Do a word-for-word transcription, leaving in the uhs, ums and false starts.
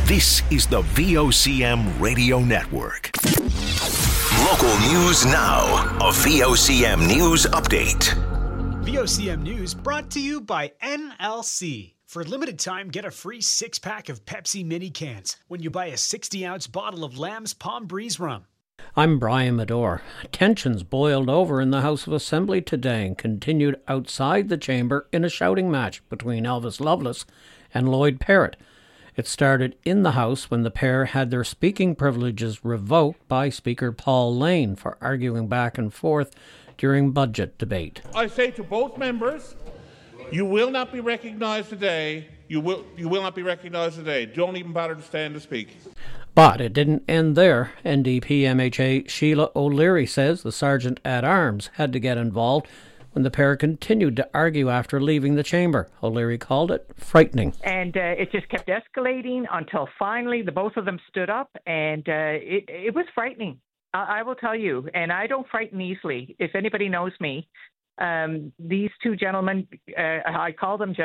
This is the V O C M Radio Network. Local news now. A V O C M News Update. V O C M News brought to you by N L C. For a limited time, get a free six-pack of Pepsi mini cans when you buy a sixty-ounce bottle of Lamb's Palm Breeze rum. I'm Brian Medore. Tensions boiled over in the House of Assembly today and continued outside the chamber in a shouting match between Elvis Loveless and Lloyd Parrott. It started in the House when the pair had their speaking privileges revoked by Speaker Paul Lane for arguing back and forth during budget debate. I say to both members, you will not be recognised today. You will, you will not be recognised today. Don't even bother to stand to speak. But it didn't end there. N D P M H A Sheila O'Leary says the Sergeant-at-Arms had to get involved when the pair continued to argue after leaving the chamber. O'Leary called it frightening. And uh, it just kept escalating until finally the both of them stood up, and uh, it, it was frightening. I, I will tell you, and I don't frighten easily. If anybody knows me, um, these two gentlemen, uh, I call them gentlemen,